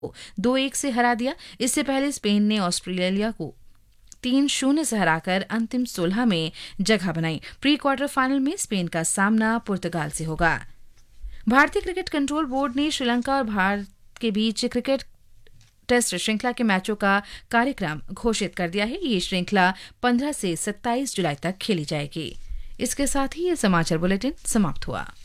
2-1 से हरा दिया। इससे पहले स्पेन ने ऑस्ट्रेलिया को 3-0 से हराकर अंतिम 16 में जगह बनाई। प्री क्वार्टर फाइनल में स्पेन का सामना पुर्तगाल से होगा। भारतीय क्रिकेट कंट्रोल बोर्ड ने श्रीलंका और भारत के बीच क्रिकेट टेस्ट श्रृंखला के मैचों का कार्यक्रम घोषित कर दिया है। ये श्रृंखला 15 से 27 जुलाई तक खेली जाएगी। इसके साथ ही ये समाचार बुलेटिन समाप्त हुआ।